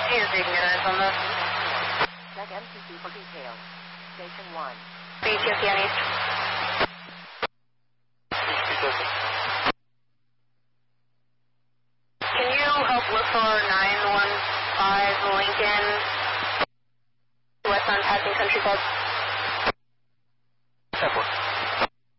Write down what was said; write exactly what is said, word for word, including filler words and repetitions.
your greeting units on this. Check M T C for details. Station one. B T C on East. Can you help look for nine one five Lincoln, west on passing Country Club?